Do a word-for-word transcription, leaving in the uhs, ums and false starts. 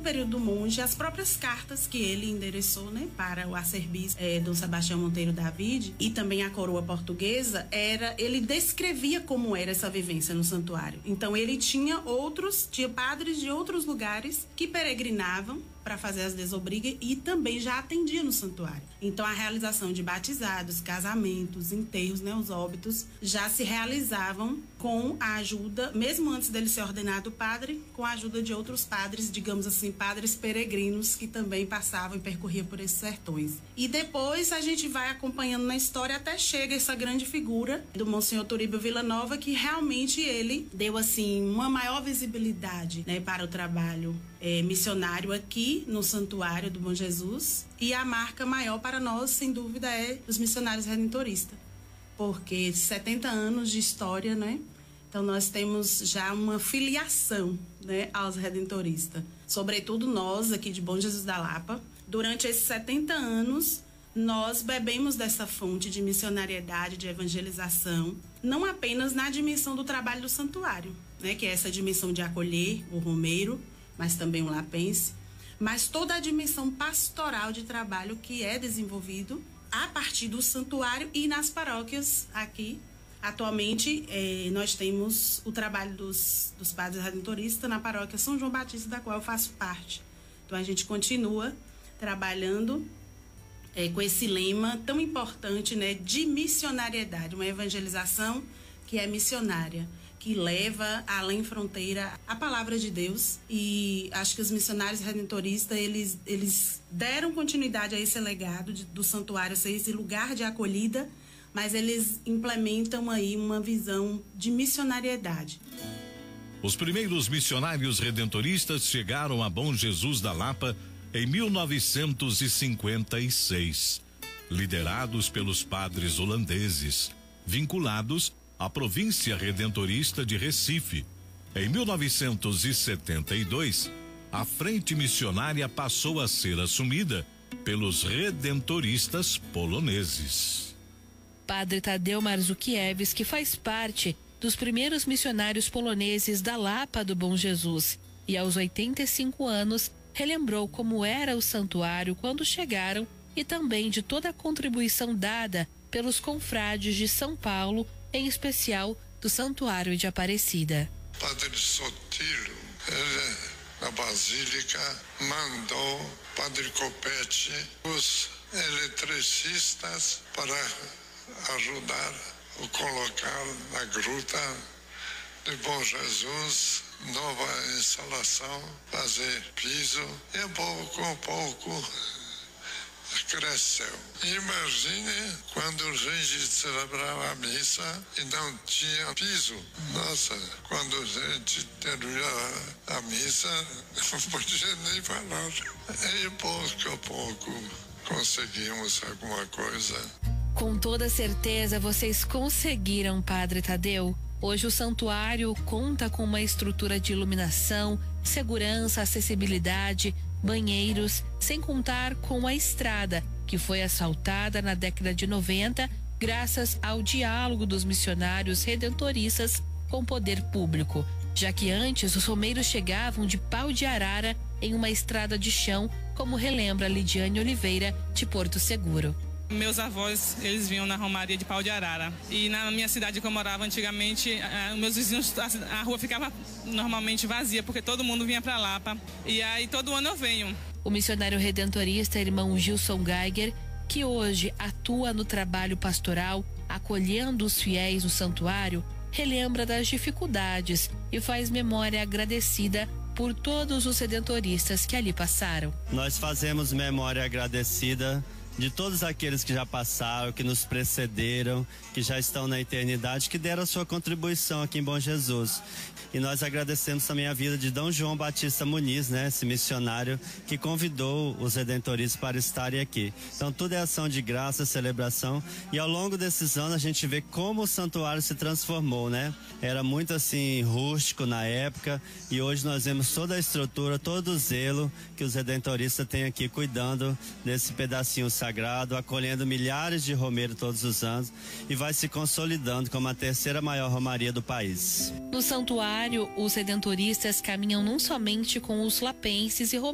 período do monge, as próprias cartas que ele endereçou, né, para o arcebispo é, Dom Sebastião Monteiro David e também a coroa portuguesa, era, ele descrevia como era essa vivência no santuário. Então ele tinha outros, tinha padres de outros lugares que peregrinavam para fazer as desobrigas e também já atendia no santuário. Então a realização de batizados, casamentos, enterros, né, os óbitos, já se realizavam com a ajuda, mesmo antes dele ser ordenado padre, com a ajuda de outros padres, digamos assim, padres peregrinos que também passavam e percorriam por esses sertões. E depois a gente vai acompanhando na história até chega essa grande figura do Monsenhor Turíbio Villanova, que realmente ele deu assim uma maior visibilidade, né, para o trabalho é, missionário aqui no Santuário do Bom Jesus. E a marca maior para nós, sem dúvida, é os missionários redentoristas, porque setenta anos de história, né? Então nós temos já uma filiação, né, aos redentoristas, sobretudo nós aqui de Bom Jesus da Lapa. Durante esses setenta anos, nós bebemos dessa fonte de missionariedade, de evangelização, não apenas na dimensão do trabalho do santuário, né, que é essa dimensão de acolher o romeiro, mas também o lapense, mas toda a dimensão pastoral de trabalho que é desenvolvido a partir do santuário e nas paróquias aqui. Atualmente, eh, nós temos o trabalho dos, dos padres redentoristas na paróquia São João Batista, da qual eu faço parte. Então, a gente continua trabalhando eh, com esse lema tão importante, né, de missionariedade, uma evangelização que é missionária, que leva além fronteira a palavra de Deus. E acho que os missionários redentoristas, eles, eles deram continuidade a esse legado de, do santuário ser esse lugar de acolhida, mas eles implementam aí uma visão de missionariedade. Os primeiros missionários redentoristas chegaram a Bom Jesus da Lapa em mil novecentos e cinquenta e seis, liderados pelos padres holandeses, vinculados à província redentorista de Recife. Em mil novecentos e setenta e dois, a frente missionária passou a ser assumida pelos redentoristas poloneses. Padre Tadeu Marzukiewicz, que faz parte dos primeiros missionários poloneses da Lapa do Bom Jesus, e aos oitenta e cinco anos relembrou como era o santuário quando chegaram e também de toda a contribuição dada pelos confrades de São Paulo, em especial do Santuário de Aparecida. Padre Sotilo, ele, na Basílica, mandou Padre Copete, os eletricistas, para ajudar a colocar na gruta de Bom Jesus nova instalação, fazer piso, e pouco a pouco cresceu. Imagine quando a gente celebrava a missa e não tinha piso. Nossa, quando a gente terminava a missa, não podia nem falar. E pouco a pouco conseguimos alguma coisa. Com toda certeza vocês conseguiram, Padre Tadeu. Hoje o santuário conta com uma estrutura de iluminação, segurança, acessibilidade, banheiros, sem contar com a estrada, que foi asfaltada na década de noventa, graças ao diálogo dos missionários redentoristas com o poder público, já que antes os romeiros chegavam de Pau de Arara em uma estrada de chão, como relembra Lidiane Oliveira, de Porto Seguro. Meus avós, eles vinham na Romaria de Pau de Arara. E na minha cidade que eu morava antigamente, eh, meus vizinhos, a, a rua ficava normalmente vazia, porque todo mundo vinha para Lapa. E aí todo ano eu venho. O missionário redentorista, irmão Gilson Geiger, que hoje atua no trabalho pastoral, acolhendo os fiéis no santuário, relembra das dificuldades e faz memória agradecida por todos os redentoristas que ali passaram. Nós fazemos memória agradecida de todos aqueles que já passaram, que nos precederam, que já estão na eternidade, que deram a sua contribuição aqui em Bom Jesus. E nós agradecemos também a vida de Dom João Batista Muniz, né, esse missionário que convidou os redentoristas para estarem aqui. Então tudo é ação de graça, celebração, e ao longo desses anos a gente vê como o santuário se transformou, né? Era muito assim rústico na época, e hoje nós vemos toda a estrutura, todo o zelo que os redentoristas têm aqui cuidando desse pedacinho sagrado, acolhendo milhares de romeiros todos os anos, e vai se consolidando como a terceira maior romaria do país. No santuário, os redentoristas caminham não somente com os lapenses e